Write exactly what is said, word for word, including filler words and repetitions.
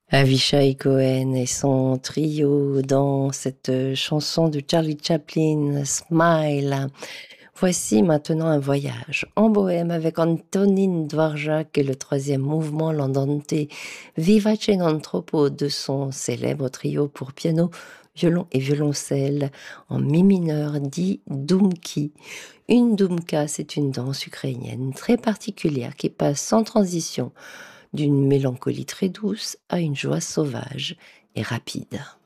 Avishai Cohen et son trio dans cette euh, chanson de Charlie Chaplin, Smile. Voici maintenant un voyage en Bohème avec Antonin Dvorak et le troisième mouvement, l'andante Vivace non troppo de son célèbre trio pour piano, violon et violoncelle en mi mineur dit Doumki. Une Doumka, c'est une danse ukrainienne très particulière qui passe sans transition d'une mélancolie très douce à une joie sauvage et rapide.